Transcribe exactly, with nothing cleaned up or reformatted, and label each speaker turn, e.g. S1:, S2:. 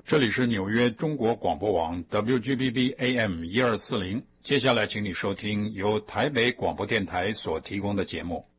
S1: 这里是纽约中国广播网 W G B B A M 一二四零，接下来请你收听由台北广播电台所提供的节目。